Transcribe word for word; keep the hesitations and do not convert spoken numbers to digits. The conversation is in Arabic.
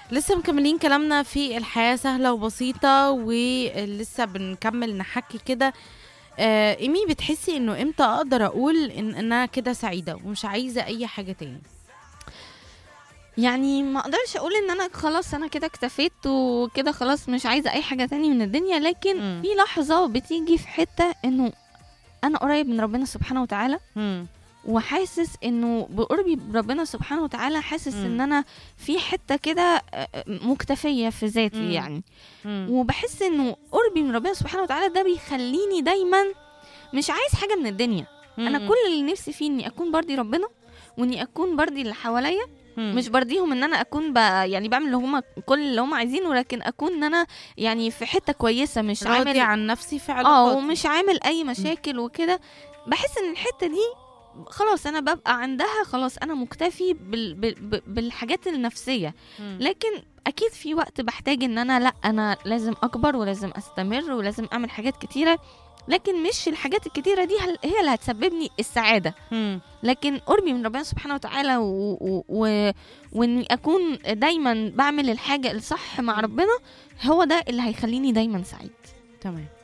لسه مكملين كلامنا في الحياة سهلة وبسيطة، ولسه بنكمل نحكي كده. آه، إيمي، بتحسي إنه إمتى أقدر أقول إن أنا كده سعيدة ومش عايزة أي حاجة تاني؟ يعني ما اقدرش اقول ان انا خلاص انا كده اكتفيت وكده خلاص مش عايزه اي حاجه تاني من الدنيا، لكن مم. في لحظه بتيجي في حته انه انا قريب من ربنا سبحانه وتعالى، مم. وحاسس انه بقربي بربنا سبحانه وتعالى حاسس مم. ان انا في حته كده آه، مكتفيه في ذاتي مم. يعني. مم. وبحس انه قربي من ربنا سبحانه وتعالى ده بيخليني دايما مش عايز حاجه من الدنيا. انا مم. كل اللي نفسي فيه اني اكون برضي ربنا، واني اكون برضي اللي حواليا. مم. مش برضيهم ان انا اكون ب... يعني بعمل اللي هما كل اللي هما عايزينه، لكن اكون ان انا يعني في حته كويسه، مش راضي عامل عن نفسي في اه علاقاتي. ومش عامل اي مم. مشاكل وكده. بحس ان الحته دي خلاص انا ببقى عندها، خلاص انا مكتفي بال... بال... بال- بالحاجات النفسيه. مم. لكن اكيد في وقت بحتاج ان انا لا انا لازم اكبر ولازم استمر ولازم اعمل حاجات كتيره، لكن مش الحاجات الكتيره دي هل- هي اللي هتسببني السعاده. مم. لكن قربي من ربنا سبحانه وتعالى و... و... و... واني اكون دايما بعمل الحاجه الصح مع مم. ربنا، هو ده اللي هيخليني دايما سعيد. تمام.